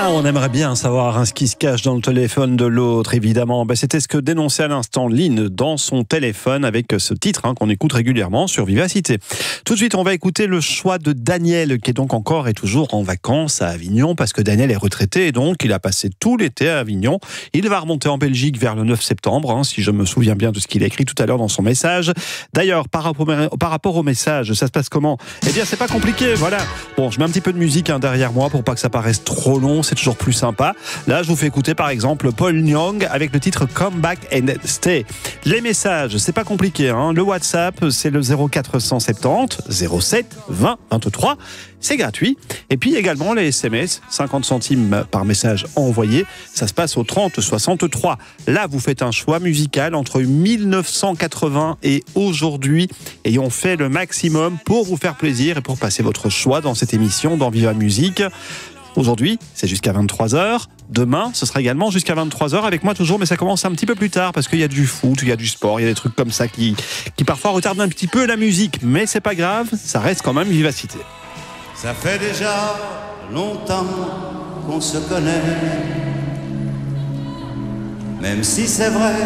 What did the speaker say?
Ah, on aimerait bien savoir ce qui se cache dans le téléphone de l'autre, évidemment. C'était ce que dénonçait à l'instant Lynn dans son téléphone avec ce titre qu'on écoute régulièrement sur Vivacité. Tout de suite, on va écouter le choix de Daniel, qui est donc encore et toujours en vacances à Avignon, parce que Daniel est retraité et donc il a passé tout l'été à Avignon. Il va remonter en Belgique vers le 9 septembre, si je me souviens bien de ce qu'il a écrit tout à l'heure dans son message. D'ailleurs, par rapport au message, ça se passe comment ? Eh bien, c'est pas compliqué, voilà. Bon, je mets un petit peu de musique derrière moi pour pas que ça paraisse trop long, c'est toujours plus sympa. Là, je vous fais écouter par exemple Paul Young avec le titre Come Back and Stay. Les messages, c'est pas compliqué, Le WhatsApp, c'est le 0470 07 20 23. C'est gratuit. Et puis également les SMS, 50 centimes par message envoyé. Ça se passe au 30 63. Là, vous faites un choix musical entre 1980 et aujourd'hui. Et on fait le maximum pour vous faire plaisir et pour passer votre choix dans cette émission dans Viva Musique. Aujourd'hui, c'est jusqu'à 23h. Demain, ce sera également jusqu'à 23h avec moi toujours, mais ça commence un petit peu plus tard parce qu'il y a du foot, il y a du sport, il y a des trucs comme ça qui parfois retardent un petit peu la musique. Mais c'est pas grave, ça reste quand même Vivacité. Ça fait déjà longtemps qu'on se connaît, même si c'est vrai